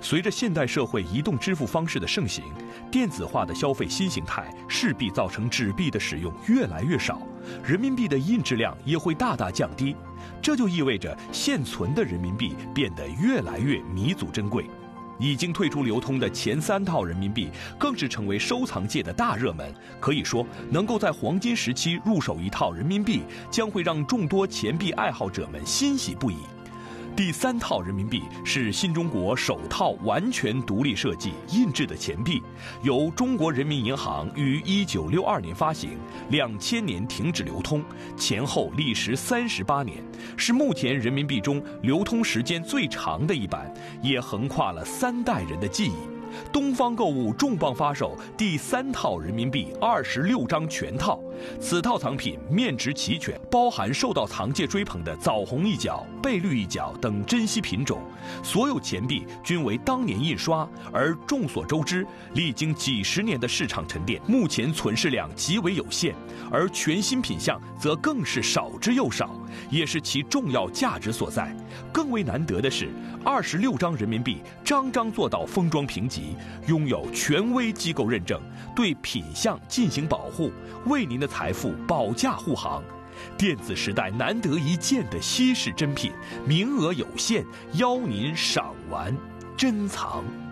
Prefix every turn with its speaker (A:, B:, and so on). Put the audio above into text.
A: 随着现代社会移动支付方式的盛行，电子化的消费新形态势必造成纸币的使用越来越少，人民币的印制量也会大大降低。这就意味着现存的人民币变得越来越弥足珍贵。已经退出流通的前3套人民币更是成为收藏界的大热门。可以说，能够在黄金时期入手一套人民币，将会让众多钱币爱好者们欣喜不已。第3套人民币是新中国首套完全独立设计印制的钱币，由中国人民银行于1962年发行，2000年停止流通，前后历时38年，是目前人民币中流通时间最长的一版，也横跨了3代人的记忆。东方购物重磅发售第3套人民币26张全套，此套藏品面值齐全，包含受到藏界追捧的枣红一角、倍绿一角等珍稀品种。所有钱币均为当年印刷，而众所周知，历经几十年的市场沉淀，目前存世量极为有限，而全新品项则更是少之又少，也是其重要价值所在。更为难得的是，26张人民币张张做到封装评级，拥有权威机构认证，对品项进行保护，为您的财富保驾护航。电子时代难得一见的稀世珍品，名额有限，邀您赏玩珍藏。